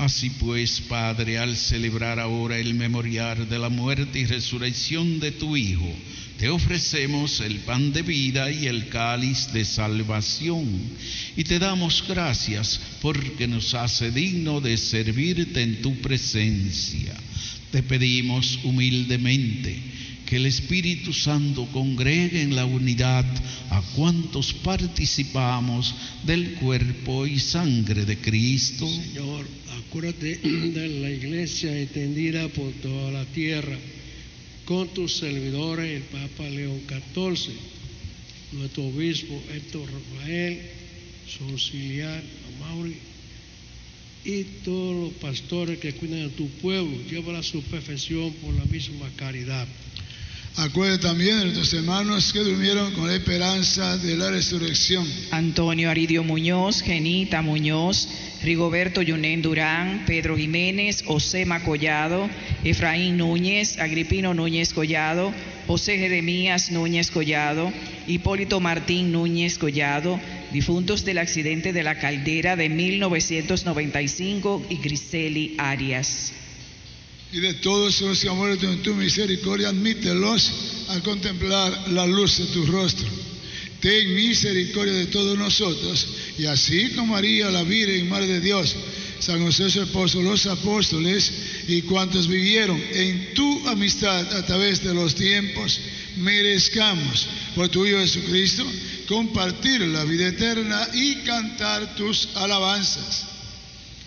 Así pues, Padre, al celebrar ahora el memorial de la muerte y resurrección de tu Hijo, te ofrecemos el pan de vida y el cáliz de salvación, y te damos gracias porque nos hace digno de servirte en tu presencia. Te pedimos humildemente que el Espíritu Santo congregue en la unidad a cuantos participamos del cuerpo y sangre de Cristo. Señor, acuérdate de la iglesia extendida por toda la tierra, con tus servidores, el Papa León XIV, nuestro obispo Héctor Rafael, su auxiliar Amaury, y todos los pastores que cuidan de tu pueblo, llévala a su perfección por la misma caridad. Acuérdate también de nuestros hermanos que durmieron con la esperanza de la resurrección. Antonio Aridio Muñoz, Genita Muñoz, Rigoberto Yunén Durán, Pedro Jiménez, Osema Collado, Efraín Núñez, Agripino Núñez Collado, José Jeremías Núñez Collado, Hipólito Martín Núñez Collado, difuntos del accidente de la caldera de 1995, y Griseli Arias. Y de todos los que han muerto en tu misericordia, admítelos a contemplar la luz de tu rostro. Ten misericordia de todos nosotros, y así como María, la Virgen, Madre de Dios, San José su esposo, los apóstoles y cuantos vivieron en tu amistad a través de los tiempos, merezcamos por tu Hijo Jesucristo compartir la vida eterna y cantar tus alabanzas.